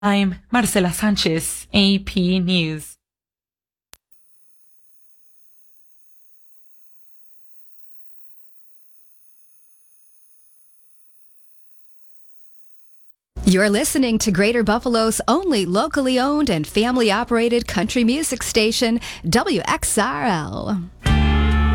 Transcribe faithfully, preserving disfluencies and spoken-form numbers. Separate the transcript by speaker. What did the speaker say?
Speaker 1: I'm Marcela Sanchez, A P News.
Speaker 2: You're listening to Greater Buffalo's only locally owned and family-operated country music station, W X R L.